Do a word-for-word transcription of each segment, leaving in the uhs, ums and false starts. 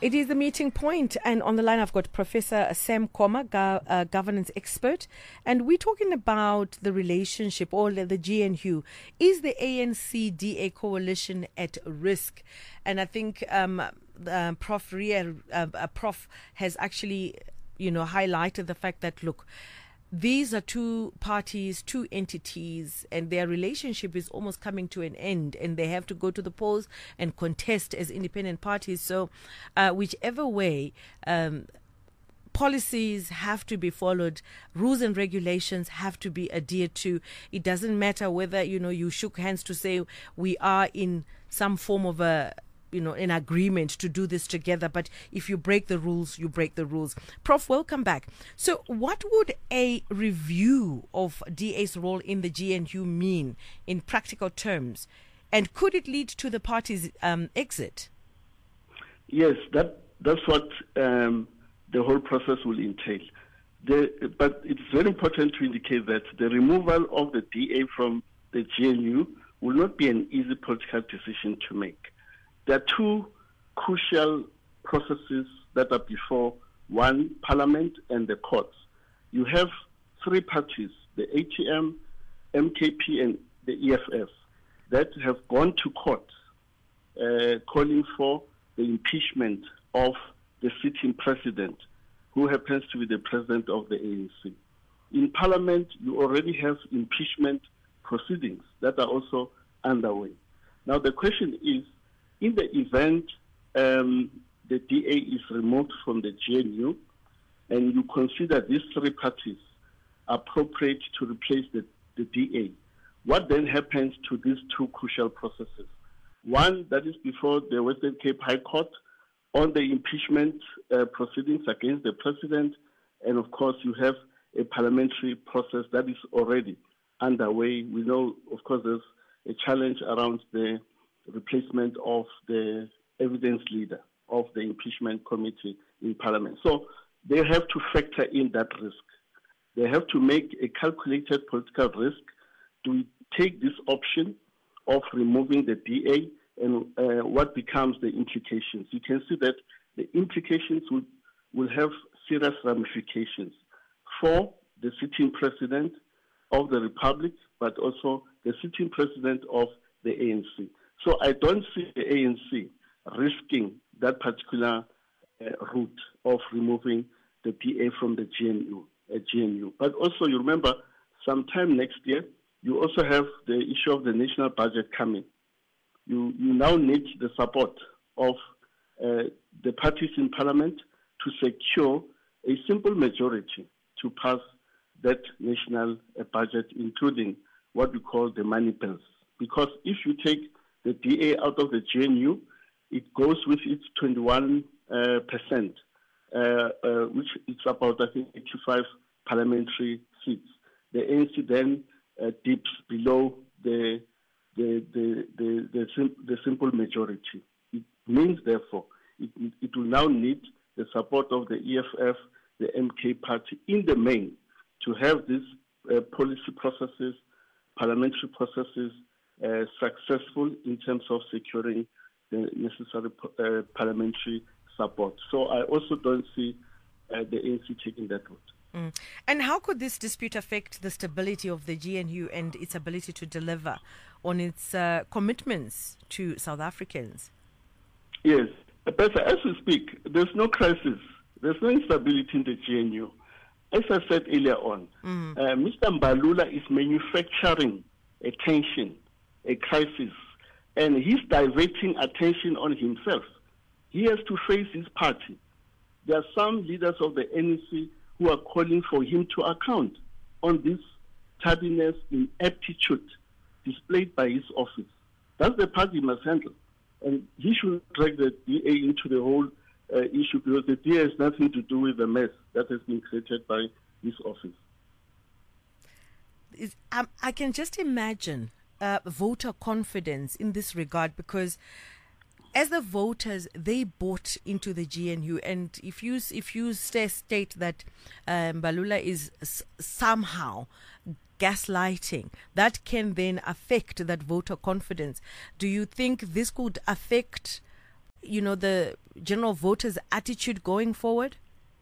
It is the meeting point, and on the line I've got Professor Sam Khoma, go, uh, governance expert, and we're talking about the relationship, or the, the G N U. Is the A N C D A coalition at risk? And I think um, uh, Prof Ria, uh, uh, Prof has actually, you know, highlighted the fact that, look, these are two parties, two entities, and their relationship is almost coming to an end, and they have to go to the polls and contest as independent parties. So uh, whichever way, um, policies have to be followed, rules and regulations have to be adhered to. It doesn't matter whether, you know, you shook hands to say we are in some form of a you know, an agreement to do this together. But if you break the rules, you break the rules. Prof, welcome back. So what would a review of D A's role in the G N U mean in practical terms? And could it lead to the party's um, exit? Yes, that that's what um, the whole process will entail. The, but it's very important to indicate that the removal of the D A from the G N U will not be an easy political decision to make. There are two crucial processes that are before one, Parliament and the courts. You have three parties, the A T M, M K P and the E F F, that have gone to court uh, calling for the impeachment of the sitting president, who happens to be the president of the A N C. In Parliament, you already have impeachment proceedings that are also underway. Now the question is, in the event um, the D A is removed from the G N U and you consider these three parties appropriate to replace the, the D A, what then happens to these two crucial processes? One, that is before the Western Cape High Court on the impeachment uh, proceedings against the president, and of course you have a parliamentary process that is already underway. We know, of course, there's a challenge around the replacement of the evidence leader of the impeachment committee in Parliament. So they have to factor in that risk. They have to make a calculated political risk to take this option of removing the D A, and uh, what becomes the implications. You can see that the implications will, will have serious ramifications for the sitting president of the Republic, but also the sitting president of the A N C. So I don't see the A N C risking that particular uh, route of removing the D A from the G N U. Uh, G N U. But also, you remember, sometime next year, you also have the issue of the national budget coming. You, you now need the support of uh, the parties in Parliament to secure a simple majority to pass that national uh, budget, including what we call the money bills. Because if you take the D A out of the G N U, it goes with its twenty-one percent, uh, uh, uh, which is about, I think, eighty-five parliamentary seats. The A N C then uh, dips below the the the the, the, sim- the simple majority. It means, therefore, it, it will now need the support of the E F F, the M K party, in the main, to have these uh, policy processes, parliamentary processes, Uh, successful in terms of securing the necessary uh, parliamentary support. So I also don't see uh, the A N C taking that route. Mm. And how could this dispute affect the stability of the G N U and its ability to deliver on its uh, commitments to South Africans? Yes, but as we speak, there's no crisis. There's no instability in the G N U. As I said earlier on, mm. uh, Mister Mbalula is manufacturing a tension, a crisis, and he's diverting attention on himself. He has to face his party. There are some leaders of the N E C who are calling for him to account on this tardiness, ineptitude displayed by his office. That's the party he must handle. And he should drag the D A into the whole uh, issue, because the D A has nothing to do with the mess that has been created by his office. Is, um, I can just imagine Uh, voter confidence in this regard, because as the voters, they bought into the G N U, and if you if you stay, state that um, Mbalula is s- somehow gaslighting, that can then affect that voter confidence. Do you think this could affect you know, the general voters' attitude going forward?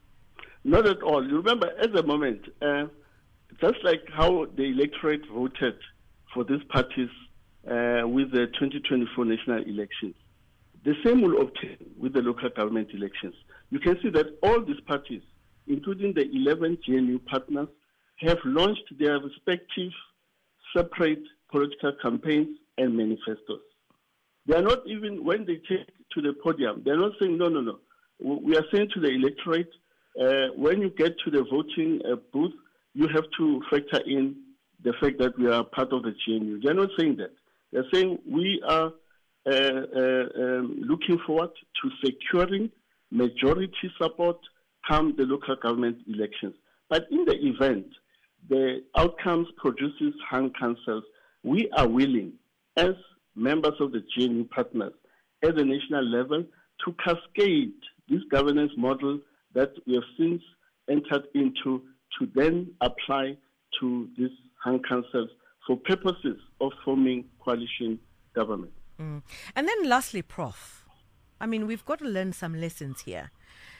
Not at all. You remember, at the moment, uh, just like how the electorate voted for these parties uh, with the twenty twenty-four national elections, the same will obtain with the local government elections. You can see that all these parties, including the eleven G N U partners, have launched their respective separate political campaigns and manifestos. They are not even, when they take to the podium, they are not saying, no, no, no. We are saying to the electorate, uh, when you get to the voting uh, booth, you have to factor in the fact that we are part of the G N U. They are not saying that. They are saying we are uh, uh, um, looking forward to securing majority support come the local government elections. But in the event the outcomes produces hung councils, we are willing, as members of the G N U partners, at the national level, to cascade this governance model that we have since entered into to then apply to these hung councils for purposes of forming coalition government. Mm. And then lastly, Professor I mean, we've got to learn some lessons here.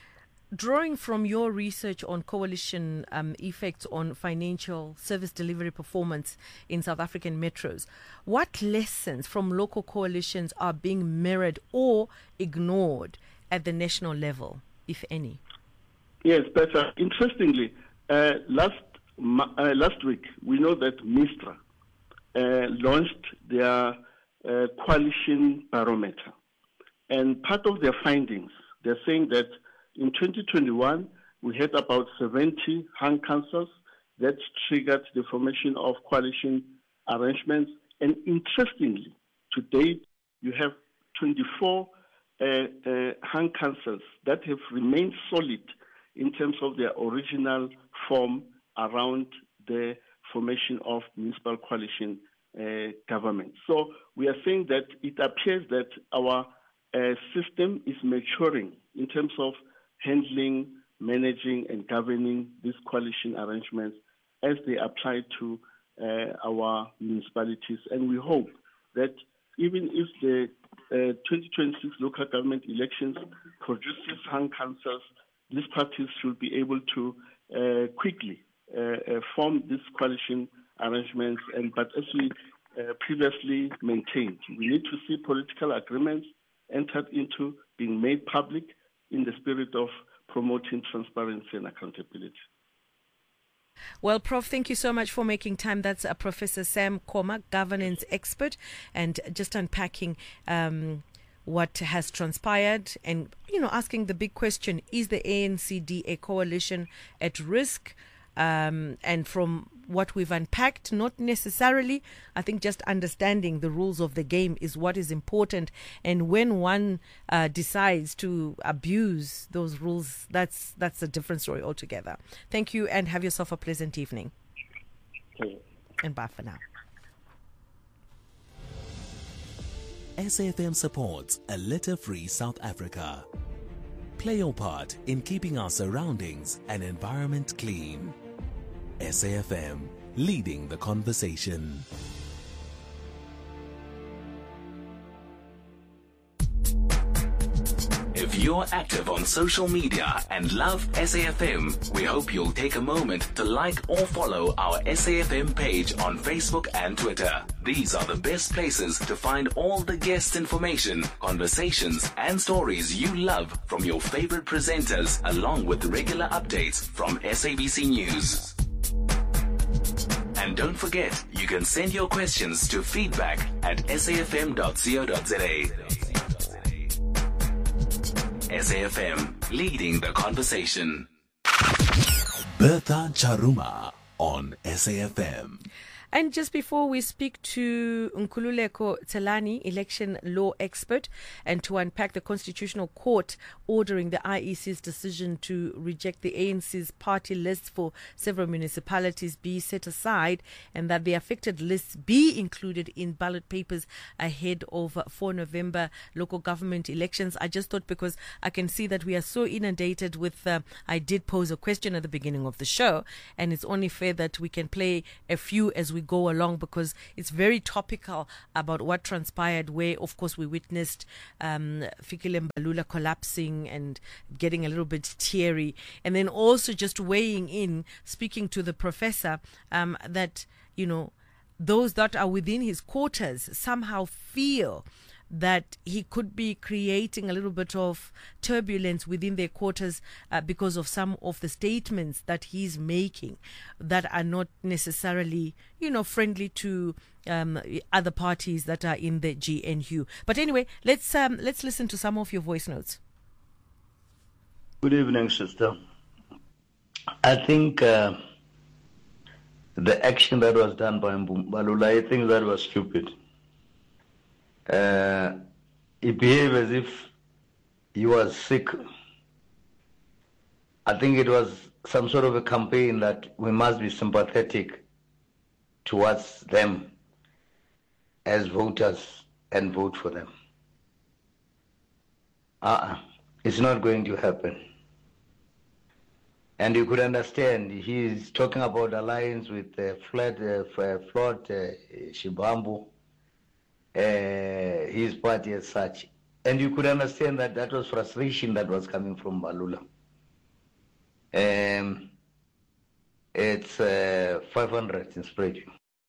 Drawing from your research on coalition um, effects on financial service delivery performance in South African metros, what lessons from local coalitions are being mirrored or ignored at the national level, if any? Yes, but uh, interestingly, uh, last uh, last week, we know that MISTRA uh, launched their uh, coalition barometer. And part of their findings, they're saying that in twenty twenty-one, we had about seventy hung councils that triggered the formation of coalition arrangements. And interestingly, to date, you have twenty-four uh, uh, hung councils that have remained solid in terms of their original form around the formation of municipal coalition uh, government. So we are saying that it appears that our uh, system is maturing in terms of handling, managing, and governing these coalition arrangements as they apply to uh, our municipalities. And we hope that even if the uh, twenty twenty-six local government elections produces hung councils, these parties should be able to uh, quickly uh, uh, form these coalition arrangements. And but as we uh, previously maintained, we need to see political agreements entered into, being made public in the spirit of promoting transparency and accountability. Well, Prof, thank you so much for making time. That's uh, Professor Sam Khoma, governance expert, and just unpacking um, what has transpired and, you know, asking the big question, is the A N C D A coalition at risk? Um, and from what we've unpacked, not necessarily. I think just understanding the rules of the game is what is important. And when one uh, decides to abuse those rules, that's that's a different story altogether. Thank you, and have yourself a pleasant evening. Okay. And bye for now. S A F M supports a litter-free South Africa. Play your part in keeping our surroundings and environment clean. S A F M, leading the conversation. If you're active on social media and love S A F M, we hope you'll take a moment to like or follow our S A F M page on Facebook and Twitter. These are the best places to find all the guest information, conversations, and stories you love from your favorite presenters, along with regular updates from S A B C News. And don't forget, you can send your questions to feedback at s a f m dot co dot z a. S A F M, leading the conversation. Bertha Charuma on S A F M. And just before we speak to Nkululeko Tselane, election law expert, and to unpack the Constitutional Court ordering the I E C's decision to reject the A N C's party lists for several municipalities be set aside and that the affected lists be included in ballot papers ahead of four November local government elections. I just thought, because I can see that we are so inundated with, uh, I did pose a question at the beginning of the show, and it's only fair that we can play a few as we we go along, because it's very topical about what transpired, where, of course, we witnessed um, Fikile Mbalula collapsing and getting a little bit teary. And then also just weighing in, speaking to the professor, um, that, you know, those that are within his quarters somehow feel that he could be creating a little bit of turbulence within their quarters uh, because of some of the statements that he's making that are not necessarily, you know, friendly to um, other parties that are in the G N U. But anyway, let's um, let's listen to some of your voice notes. Good evening, sister. I think uh, the action that was done by Mbalula, I think that was stupid. Uh, he behaved as if he was sick. I think it was some sort of a campaign that we must be sympathetic towards them as voters and vote for them. Uh-uh. It's not going to happen. And you could understand, he's talking about alliance with uh, Floyd, uh, Floyd uh, Shivambu, uh, his party as such. And you could understand that that was frustration that was coming from Mbalula. Um, it's uh, five hundred in spreading.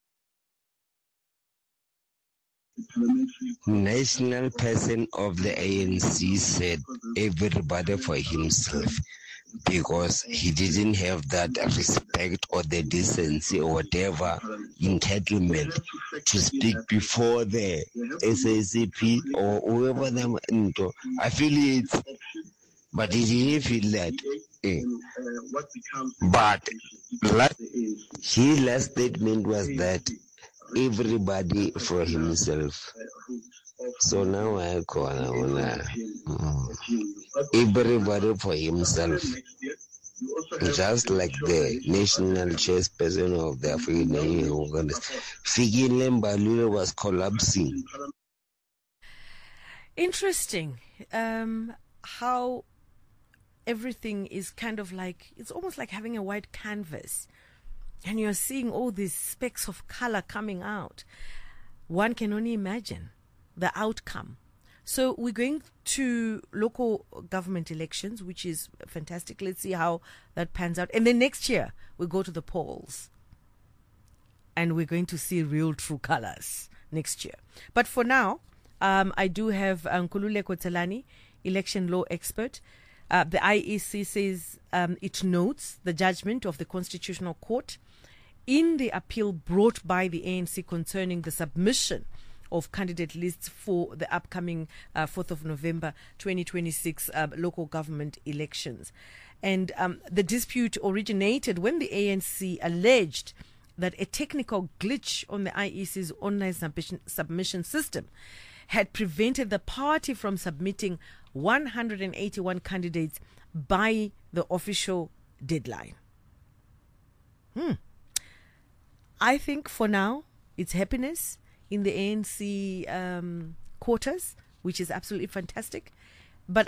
National person of the A N C said everybody for himself, because he didn't have that respect or the decency or whatever entitlement to speak before the S A C P or whoever them into affiliates, but he didn't feel that. Eh. But last, his last statement was that everybody for himself. So now I call on uh, everybody for himself. Just like the national chairperson of the African Union, Fikile Mbalula was collapsing. Interesting um, how everything is kind of like, it's almost like having a white canvas and you're seeing all these specks of color coming out. One can only imagine the outcome. So we're going to local government elections, which is fantastic. Let's see how that pans out. And then next year, we go to the polls. And we're going to see real true colors next year. But for now, um, I do have um, Nkululeko Tselane, election law expert. Uh, the I E C says um, it notes the judgment of the Constitutional Court in the appeal brought by the A N C concerning the submission of candidate lists for the upcoming uh, fourth of November twenty twenty-six uh, local government elections. And um, the dispute originated when the A N C alleged that a technical glitch on the I E C's online submission, submission system had prevented the party from submitting one hundred eighty-one candidates by the official deadline. Hmm. I think for now, it's happiness in the A N C um, quarters, which is absolutely fantastic. But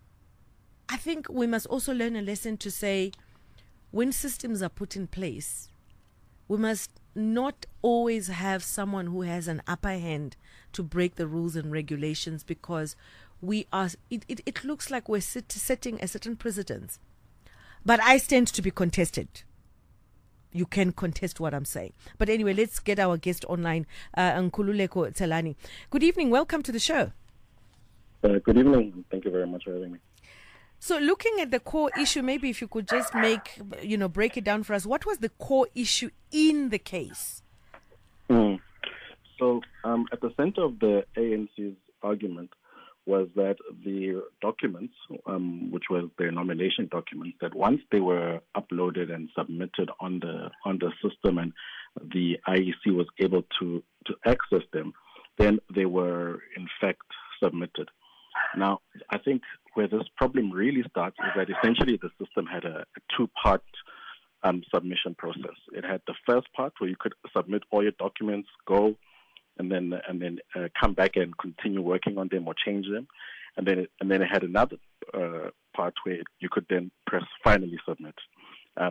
I think we must also learn a lesson to say, when systems are put in place, we must not always have someone who has an upper hand to break the rules and regulations, because we are, it, it, it looks like we're sit, setting a certain precedence. But I stand to be contested. You can contest what I'm saying. But anyway, let's get our guest online, uh, Nkululeko Tselane. Good evening. Welcome to the show. Uh, good evening. Thank you very much for having me. So looking at the core issue, maybe if you could just make, you know, break it down for us. What was the core issue in the case? Mm. So um, at the center of the A N C's argument was that the documents, um, which was their nomination documents, that once they were uploaded and submitted on the on the system and the I E C was able to, to access them, then they were in fact submitted. Now, I think where this problem really starts is that essentially the system had a, a two-part um, submission process. It had the first part where you could submit all your documents, go, and then and then uh, come back and continue working on them or change them, and then it, and then it had another uh, part where you could then press finally submit. Um,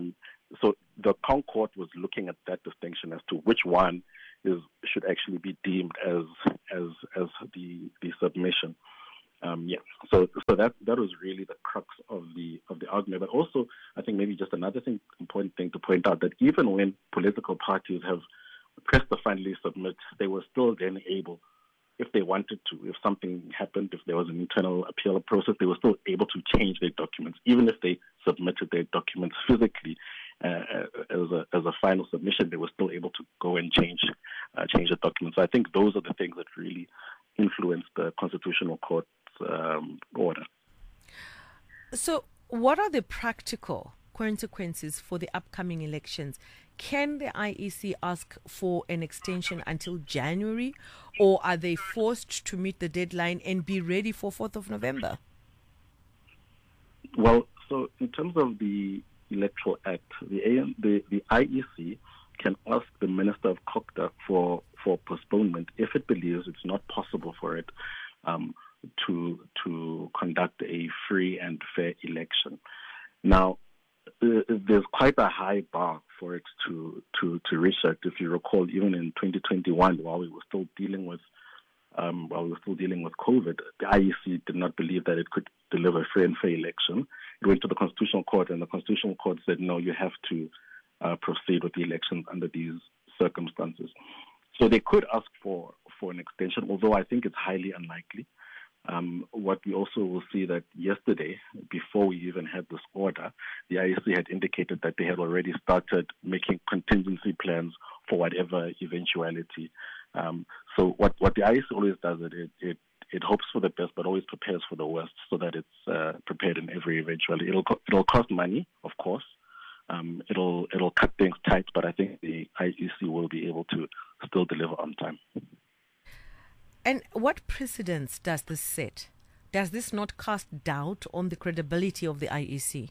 so the Crown Court was looking at that distinction as to which one is should actually be deemed as as as the the submission. Um, yeah, so so that that was really the crux of the of the argument. But also, I think maybe just another thing, important thing to point out, that even when political parties have pressed the finally submit, they were still then able, if they wanted to, if something happened, if there was an internal appeal process, they were still able to change their documents, even if they submitted their documents physically uh, as a as a final submission. They were still able to go and change uh, change the documents. So I think those are the things that really influenced the Constitutional Court's um, order. So, what are the practical consequences for the upcoming elections? Can the I E C ask for an extension until January, or are they forced to meet the deadline and be ready for fourth of November? Well, so in terms of the Electoral Act, the A M, the, the I E C can ask the Minister of COGTA for, for postponement if it believes it's not possible for it um, to to conduct a free and fair election. Now, uh, there's quite a high bar for it to, to, to reach that. If you recall, even in twenty twenty-one, while we were still dealing with um, while we were still dealing with COVID, the I E C did not believe that it could deliver a free and fair election. It went to the Constitutional Court, and the Constitutional Court said, no, you have to uh, proceed with the elections under these circumstances. So they could ask for, for an extension, although I think it's highly unlikely. Um, what we also will see that yesterday, before we even had this order, the I E C had indicated that they had already started making contingency plans for whatever eventuality. Um, so what, what the I E C always does, it, it, it, it hopes for the best, but always prepares for the worst, so that it's uh, prepared in every eventuality. It'll, co- it'll cost money, of course. Um, it'll, it'll cut things tight, but I think the I E C will be able to still deliver on time. And what precedence does this set? Does this not cast doubt on the credibility of the I E C?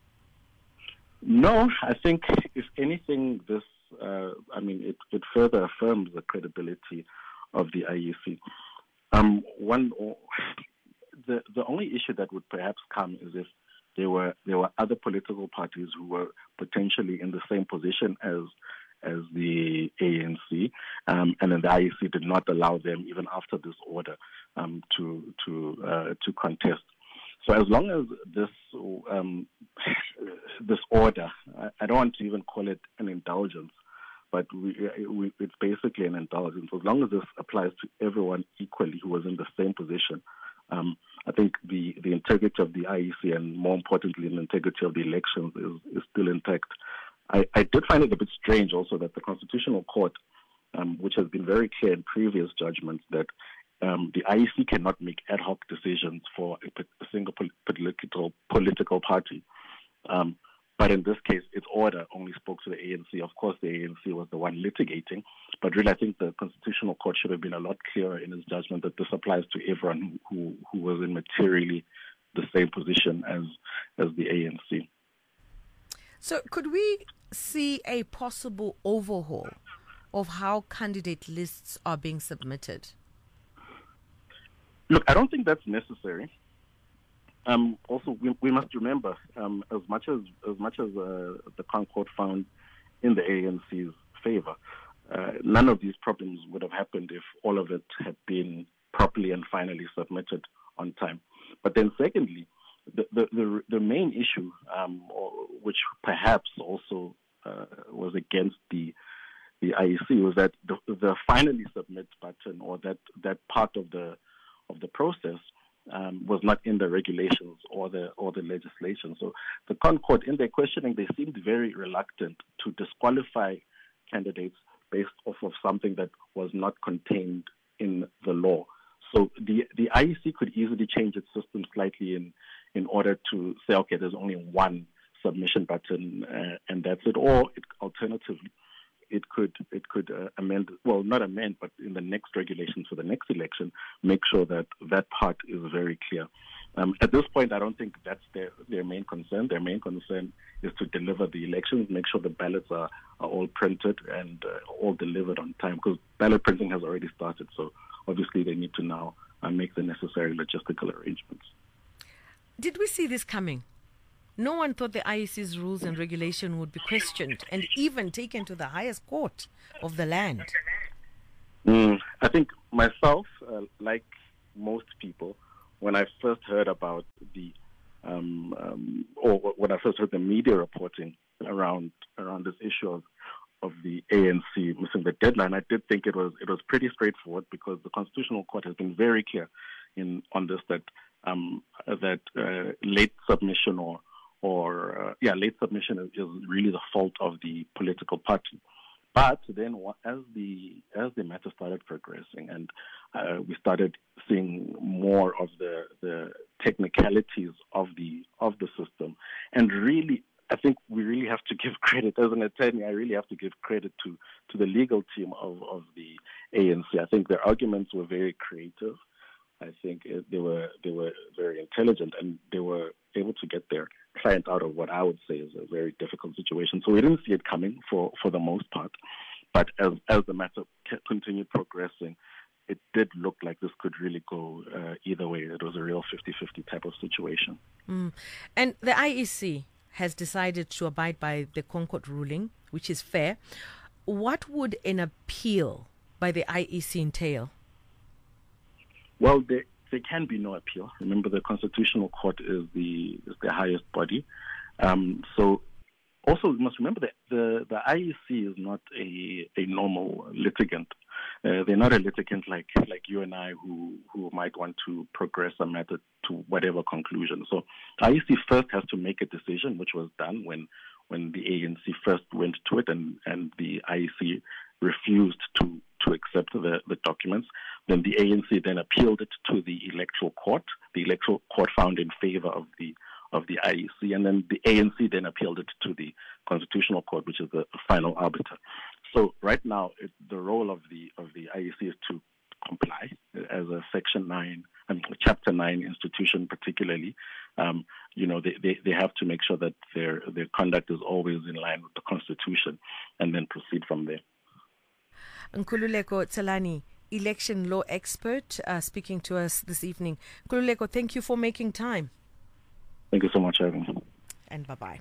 No, I think if anything, this, uh, I mean, it, it further affirms the credibility of the I E C. Um, one, the the only issue that would perhaps come is if there were there were other political parties who were potentially in the same position as as the A N C, um, and then the I E C did not allow them, even after this order, um, to to uh, to contest. So as long as this um, this order, I, I don't want to even call it an indulgence, but we, we, it's basically an indulgence. As long as this applies to everyone equally who was in the same position, um, I think the, the integrity of the I E C, and more importantly, the integrity of the elections is, is still intact. I, I did find it a bit strange also that the Constitutional Court, um, which has been very clear in previous judgments, that um, the I E C cannot make ad hoc decisions for a, a single political political party. Um, but in this case, its order only spoke to the A N C. Of course, the A N C was the one litigating, but really I think the Constitutional Court should have been a lot clearer in its judgment that this applies to everyone who, who was in materially the same position as as the A N C. So could we see a possible overhaul of how candidate lists are being submitted? Look, I don't think that's necessary. Um, also, we, we must remember, um, as much as as much as uh, the Crown Court found in the A N C's favor, uh, none of these problems would have happened if all of it had been properly and finally submitted on time. But then, secondly, The, the, the, the main issue, um, or, which perhaps also uh, was against the the I E C, was that the, the finally submit button, or that, that part of the of the process, um, was not in the regulations or the or the legislation. So the Crown Court, in their questioning, they seemed very reluctant to disqualify candidates based off of something that was not contained in the law. So the the I E C could easily change its system slightly in in order to say, okay, there's only one submission button uh, and that's it. Or it, alternatively, it could it could uh, amend, well, not amend, but in the next regulations for the next election, make sure that that part is very clear. Um, at this point, I don't think that's their, their main concern. Their main concern is to deliver the elections, make sure the ballots are, are all printed and uh, all delivered on time, because ballot printing has already started. So obviously they need to now uh, make the necessary logistical arrangements. Did we see this coming? no one thought the I E C's rules and regulation would be questioned and even taken to the highest court of the land. Mm, I think myself, uh, like most people, when I first heard about the, um, um, or when I first heard the media reporting around around this issue of, of the A N C missing the deadline, I did think it was it was pretty straightforward, because the Constitutional Court has been very clear in on this, that um, that uh, late submission or or uh, yeah late submission is, is really the fault of the political party. But then, as the as the matter started progressing, and uh, we started seeing more of the, the technicalities of the of the system, and really, I think we really have to give credit as an attorney. I really have to give credit to, to the legal team of, of the A N C. I think their arguments were very creative. I think it, they were they were very intelligent, and they were able to get their client out of what I would say is a very difficult situation. So we didn't see it coming for, for the most part. But as as the matter continued progressing, it did look like this could really go uh, either way. It was a real fifty-fifty type of situation. Mm. And the I E C has decided to abide by the Concord ruling, which is fair. What would an appeal by the I E C entail? Well, there, there can be no appeal. Remember, the Constitutional Court is the is the highest body. Um, so, also, you must remember that the, the I E C is not a, a normal litigant. Uh, they're not a litigant like like you and I, who, who might want to progress a matter to whatever conclusion. So, I E C first has to make a decision, which was done when when the A N C first went to it, and, and the I E C refused to, to accept the, the documents. Then the A N C then appealed it to the Electoral Court. The Electoral Court found in favor of the of the I E C, and then the A N C then appealed it to the Constitutional Court, which is the final arbiter. So right now, it, the role of the of the I E C is to comply as a Section nine, I mean Chapter nine institution, particularly. Um, you know, they, they, they have to make sure that their their conduct is always in line with the Constitution, and then proceed from there. Nkululeko Tselane, election law expert, uh, speaking to us this evening. Nkululeko, thank you for making time. Thank you so much, Evan. And bye-bye.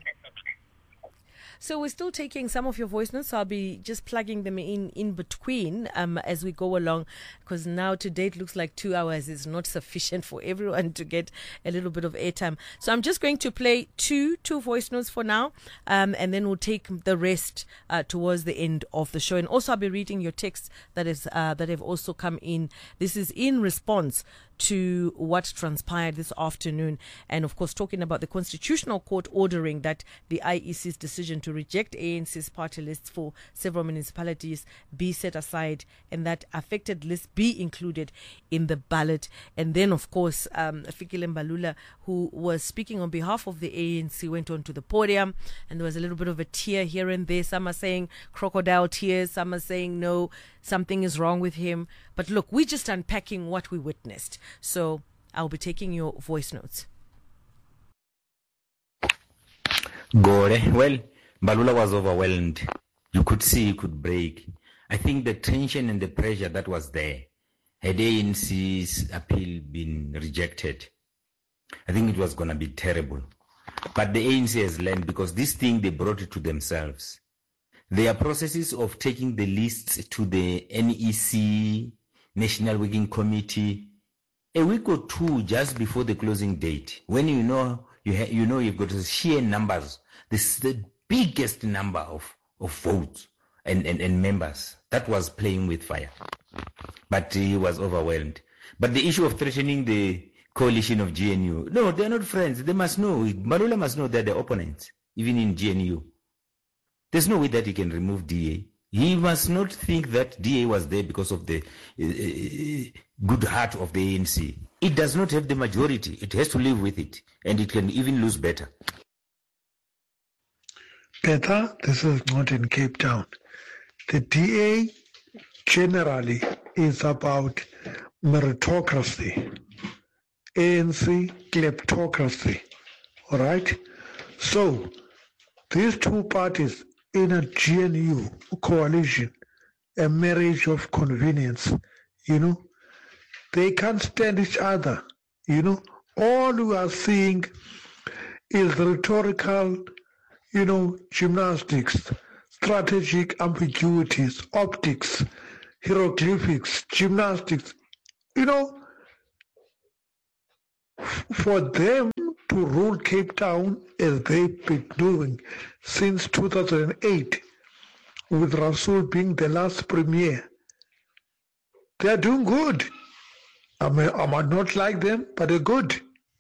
So we're still taking some of your voice notes. So I'll be just plugging them in in between um, as we go along, because now today it looks like two hours is not sufficient for everyone to get a little bit of airtime. So I'm just going to play two two voice notes for now, um, and then we'll take the rest uh, towards the end of the show. And also I'll be reading your texts that is uh, that have also come in. This is in response to what transpired this afternoon, and of course talking about the Constitutional Court ordering that the I E C's decision to reject A N C's party lists for several municipalities be set aside, and that affected lists be included in the ballot. And then of course um, Fikile Mbalula, who was speaking on behalf of the A N C, went on to the podium, and there was a little bit of a tear here and there. Some are saying crocodile tears, some are saying no, something is wrong with him. But look, we're just unpacking what we witnessed. So I'll be taking your voice notes. Gore. Well, Mbalula was overwhelmed. You could see he could break. I think the tension and the pressure that was there, had A N C's appeal been rejected, I think it was going to be terrible. But the A N C has learned, because this thing, they brought it to themselves. There are processes of taking the lists to the N E C, National Working Committee, a week or two just before the closing date, when you know you ha- you know you've got sheer numbers, this is the biggest number of, of votes and, and, and members. That was playing with fire. But he was overwhelmed. But the issue of threatening the coalition of G N U, no, they're not friends. They must know. Mbalula must know they're the opponents, even in G N U. There's no way that he can remove D A. He must not think that D A was there because of the uh, good heart of the A N C. It does not have the majority. It has to live with it, and it can even lose better. Better, this is not in Cape Town. The D A generally is about meritocracy, A N C kleptocracy, all right? So, these two parties in a G N U coalition, a marriage of convenience, you know, they can't stand each other, you know. All we are seeing is rhetorical, you know, gymnastics, strategic ambiguities, optics, hieroglyphics, gymnastics. You know, for them to rule Cape Town as they've been doing since two thousand eight, with Rasool being the last premier, they are doing good. I, may, I might not like them, but they're good.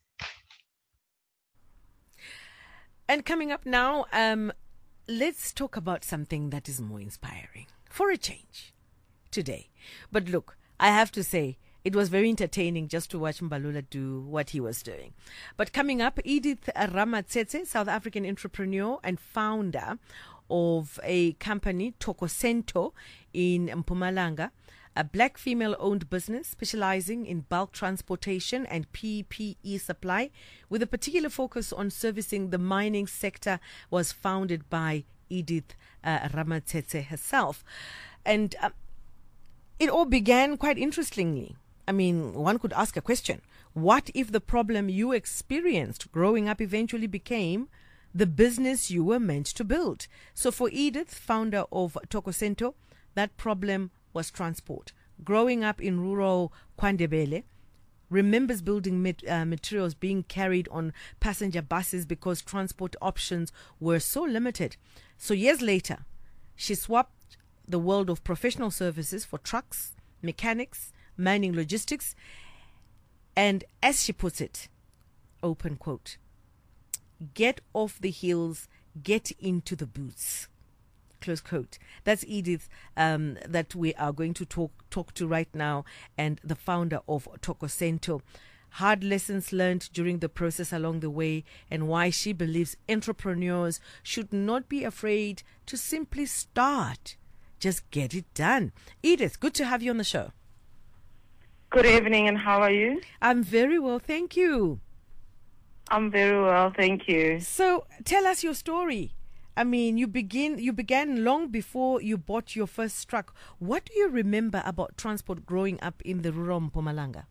And coming up now, um, let's talk about something that is more inspiring for a change today. But look, I have to say, it was very entertaining just to watch Mbalula do what he was doing. But coming up, Edith Ramatsetse, South African entrepreneur and founder of a company, Tokosento, in Mpumalanga, a black female-owned business specializing in bulk transportation and P P E supply, with a particular focus on servicing the mining sector, was founded by Edith uh, Ramatsetse herself. And uh, it all began quite interestingly. I mean, one could ask a question. What if the problem you experienced growing up eventually became the business you were meant to build? So for Edith, founder of Tokosento, that problem was transport. Growing up in rural KwaNdebele, remembers building mat- uh, materials being carried on passenger buses because transport options were so limited. So years later, she swapped the world of professional services for trucks, mechanics, mining logistics, and as she puts it, open quote, get off the heels, get into the boots. Close quote. That's Edith um, that we are going to talk talk to right now, and the founder of Tokosento. Hard lessons learned during the process along the way, and why she believes entrepreneurs should not be afraid to simply start. Just get it done. Edith, good to have you on the show. Good evening, and how are you? I'm very well, thank you. I'm very well, thank you. So, tell us your story. I mean, you begin. You began long before you bought your first truck. What do you remember about transport growing up in the rural Mpumalanga?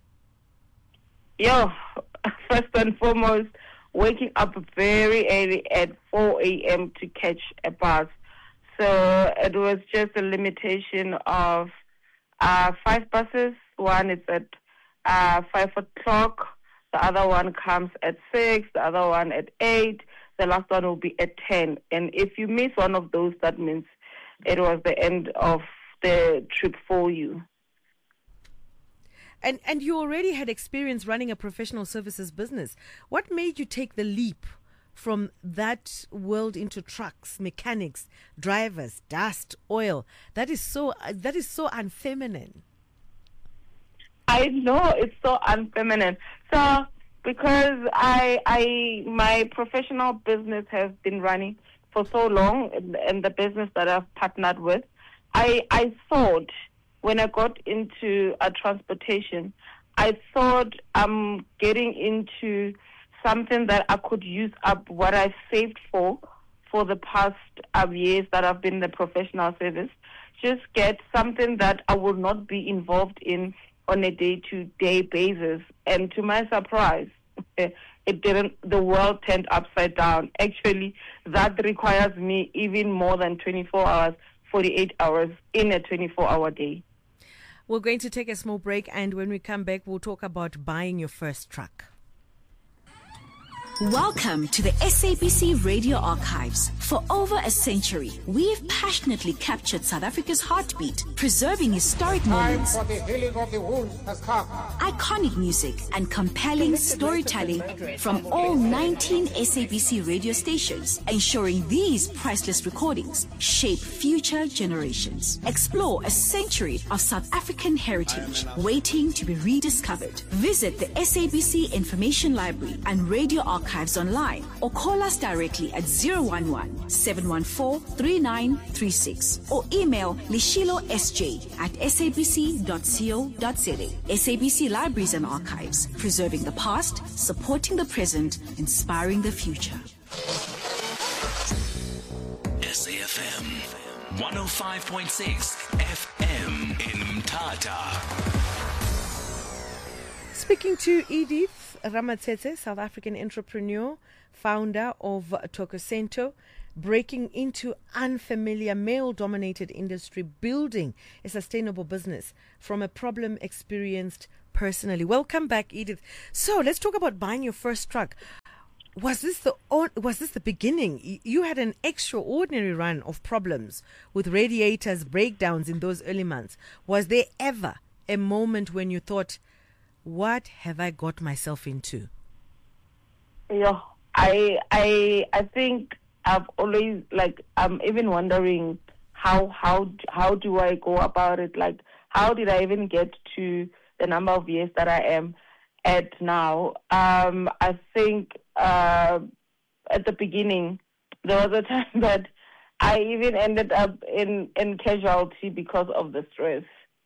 Yo, first and foremost, waking up very early at four a.m. to catch a bus. So it was just a limitation of uh, five buses. One is at uh, five o'clock. The other one comes at six. The other one at eight. The last one will be at ten. And if you miss one of those, that means it was the end of the trip for you. And and you already had experience running a professional services business. What made you take the leap from that world into trucks, mechanics, drivers, dust, oil? That is so that is so unfeminine. I know it's so unfeminine. So because I, I, my professional business has been running for so long, and, and the business that I've partnered with, I, I thought when I got into a transportation, I thought I'm getting into something that I could use up what I've saved for, for the past uh, years that I've been in the professional service. Just get something that I will not be involved in on a day-to-day basis. And to my surprise, it didn't, the world turned upside down. Actually, that requires me even more than twenty-four hours, forty-eight hours in a twenty-four hour day. We're going to take a small break, and when we come back, we'll talk about buying your first truck. Welcome to the S A B C Radio Archives. For over a century, we've passionately captured South Africa's heartbeat, preserving historic moments, for the healing of the wounds has come. Iconic music, and compelling storytelling from all nineteen S A B C radio stations, ensuring these priceless recordings shape future generations. Explore a century of South African heritage waiting to be rediscovered. Visit the S A B C Information Library and Radio Archives online, or call us directly at zero one one, seven one four, three nine three six, or email lishilo s j at s a b c dot co dot za. S A B C Libraries and Archives, preserving the past, supporting the present, inspiring the future. S A F M one oh five point six F M in Mthatha. Speaking to Edith Ramatsetse, South African entrepreneur, founder of Tokosento, breaking into unfamiliar male-dominated industry, building a sustainable business from a problem experienced personally. Welcome back, Edith. So let's talk about buying your first truck. Was this the was this the beginning? You had an extraordinary run of problems with radiators breakdowns in those early months. Was there ever a moment when you thought, what have I got myself into? Yeah, I I I think I've always, like, I'm even wondering how how how do I go about it? Like, how did I even get to the number of years that I am at now? Um, I think uh, at the beginning there was a time that I even ended up in, in casualty because of the stress.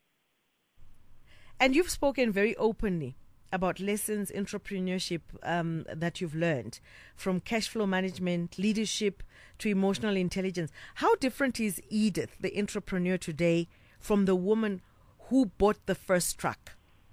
And you've spoken very openly about lessons, entrepreneurship um, that you've learned, from cash flow management, leadership to emotional intelligence. How different is Edith, the entrepreneur today, from the woman who bought the first truck?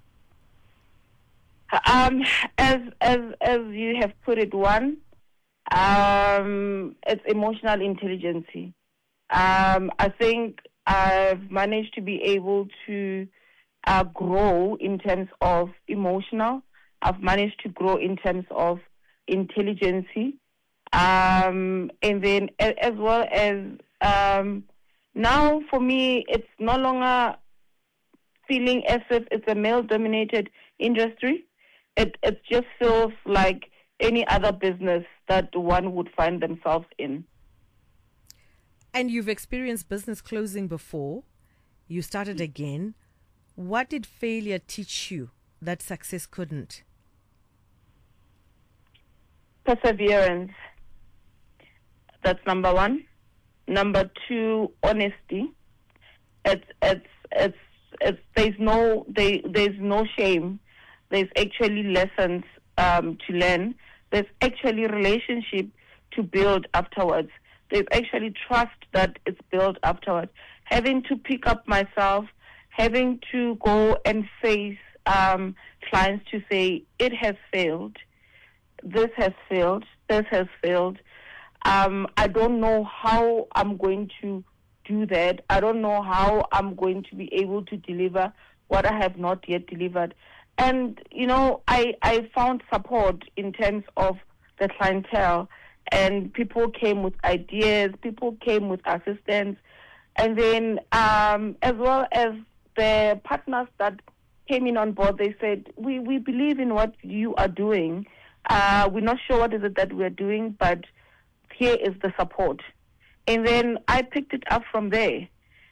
Um, as as as you have put it, one, um, it's emotional intelligence. Um, I think I've managed to be able to uh, grow in terms of emotional. I've managed to grow in terms of intelligence, um, and then a, as well as um, now for me, it's no longer feeling as if it's a male-dominated industry. It it just feels like any other business that one would find themselves in. And you've experienced business closing before. You started again. What did failure teach you that success couldn't? Perseverance. That's number one. Number two, honesty. It's it's it's it's there's no there, there's no shame. There's actually lessons um, to learn. There's actually relationship to build afterwards. There's actually trust that is built afterwards. Having to pick up myself, having to go and face um, clients to say, it has failed, this has failed, this has failed. Um, I don't know how I'm going to do that. I don't know how I'm going to be able to deliver what I have not yet delivered. And, you know, I, I found support in terms of the clientele, and people came with ideas, people came with assistance, and then um, as well as the partners that came in on board, they said, we, we believe in what you are doing. Uh, we're not sure what is it that we're doing, but here is the support. And then I picked it up from there.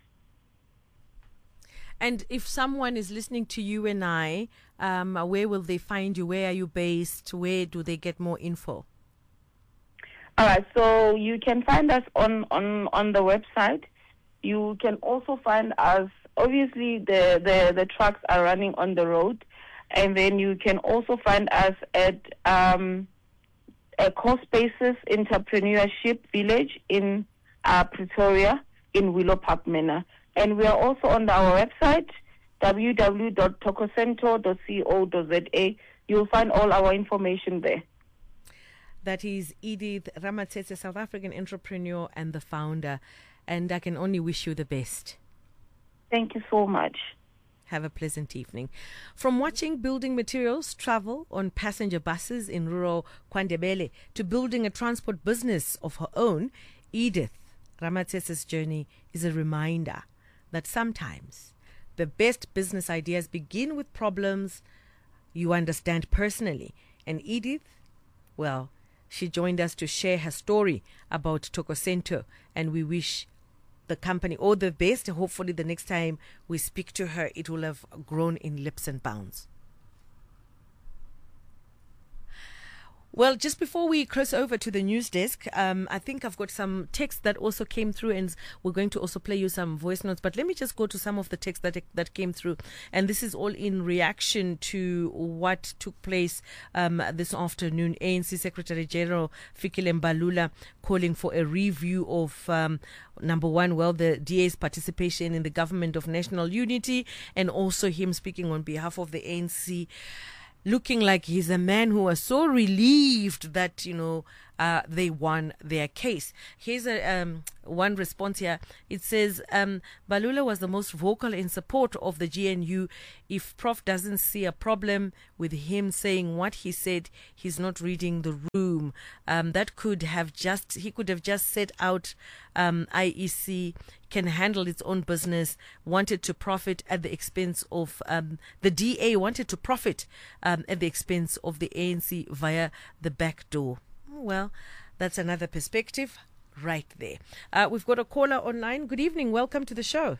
And if someone is listening to you and I, um, where will they find you? Where are you based? Where do they get more info? All right, so you can find us on, on, on the website. You can also find us, obviously the, the, the trucks are running on the road. And then you can also find us at um, a Co-Spaces Entrepreneurship Village in uh, Pretoria, in Willow Park Manor. And we are also on our website, w w w dot tokosento dot co dot z a. You'll find all our information there. That is Edith Ramatsetse, South African entrepreneur and the founder. And I can only wish you the best. Thank you so much. Have a pleasant evening. From watching building materials travel on passenger buses in rural KwaNdebele to building a transport business of her own, Edith Ramatsetse's journey is a reminder that sometimes the best business ideas begin with problems you understand personally. And Edith, well, she joined us to share her story about Tokosento, and we wish the company all the best. Hopefully the next time we speak to her, it will have grown in leaps and bounds. Well, just before we cross over to the news desk, um, I think I've got some text that also came through, and we're going to also play you some voice notes. But let me just go to some of the text that that came through, and this is all in reaction to what took place um, this afternoon. A N C Secretary General Fikile Mbalula calling for a review of um, number one, well, the D A's participation in the government of national unity, and also him speaking on behalf of the A N C. looking like he's a man who was so relieved that, you know, uh, they won their case. Here's a um, one response here. It says, um, Balula was the most vocal in support of the G N U. If Prof doesn't see a problem with him saying what he said, he's not reading the room. Um, that could have just, he could have just set out um, I E C can handle its own business, wanted to profit at the expense of, um, the D A wanted to profit um, at the expense of the A N C via the back door. Well, that's another perspective right there. Uh, we've got a caller online. Good evening. Welcome to the show.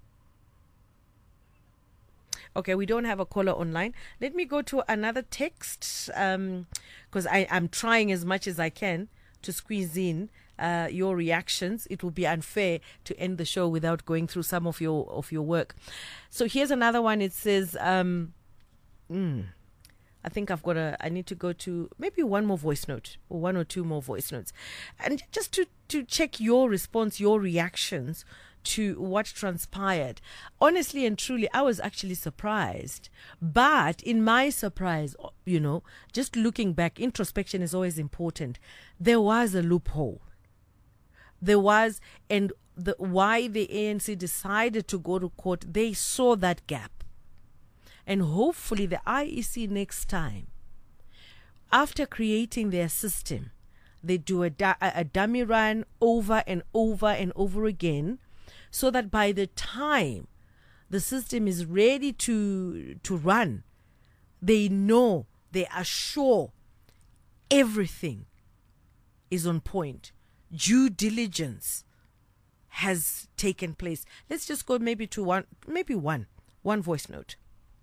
Okay, we don't have a caller online. Let me go to another text because um, I'm trying as much as I can to squeeze in uh, your reactions. It will be unfair to end the show without going through some of your of your work. So here's another one. It says, um, mm, I think I've got a, I need to go to maybe one more voice note or one or two more voice notes. And just to, to check your response, your reactions to what transpired. Honestly and truly, I was actually surprised. But in my surprise, you know, just looking back, introspection is always important. There was a loophole. There was, and the why the A N C decided to go to court, they saw that gap. And hopefully the I E C next time, after creating their system, they do a, da- a dummy run over and over and over again, so that by the time the system is ready to to run, they know, they are sure everything is on point. Due diligence has taken place. Let's just go maybe to one, maybe one, one voice note.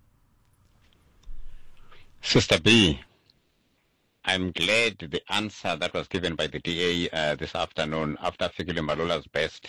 Sister B, I'm glad the answer that was given by the D A uh, this afternoon after Fikile Mbalula's best.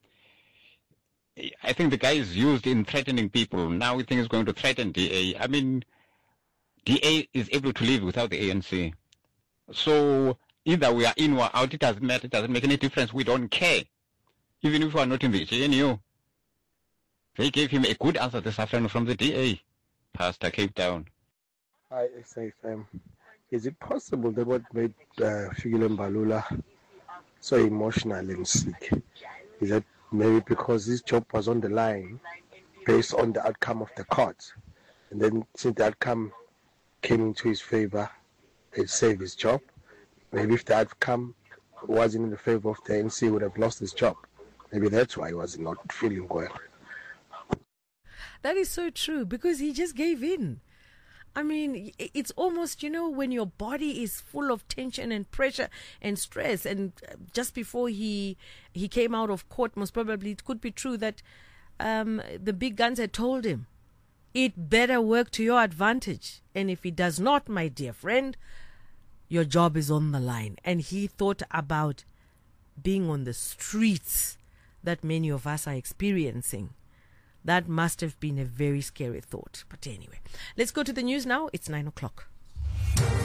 I think the guy is used in threatening people. Now we think he's going to threaten D A. I mean, D A is able to live without the A N C. So either we are in or out, it doesn't matter. It doesn't make any difference. We don't care. Even if we are not in the G N U. They gave him a good answer this afternoon from the D A. Pastor Cape Town. Hi, S A F M. Is it possible that what made uh, Fikile Mbalula so emotional and sick is that maybe because his job was on the line based on the outcome of the court, and then since the outcome came into his favor, it saved his job. Maybe if the outcome wasn't in the favor of the A N C, he would have lost his job. Maybe that's why he was not feeling well. That is so true, because he just gave in. I mean, it's almost, you know, when your body is full of tension and pressure and stress. And just before he he came out of court, most probably it could be true that um, the big guns had told him, it better work to your advantage. And if it does not, my dear friend, your job is on the line. And he thought about being on the streets that many of us are experiencing. That must have been a very scary thought. But anyway, let's go to the news now. It's nine o'clock.